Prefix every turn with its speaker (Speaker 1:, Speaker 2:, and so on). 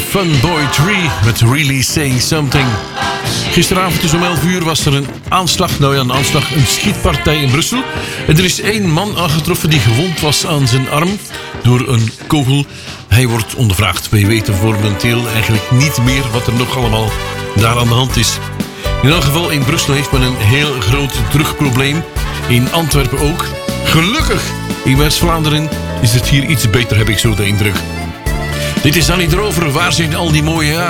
Speaker 1: Funboy Tree met Really Saying Something. Gisteravond dus om 11 uur was er een aanslag, een schietpartij in Brussel. En er is 1 man aangetroffen die gewond was aan zijn arm door een kogel. Hij wordt ondervraagd. Wij weten momenteel eigenlijk niet meer wat er nog allemaal daar aan de hand is. In elk geval in Brussel heeft men een heel groot drugprobleem. In Antwerpen ook. Gelukkig in West-Vlaanderen is het hier iets beter, heb ik zo de indruk. Dit is Danny Drover. Waar zijn al die mooie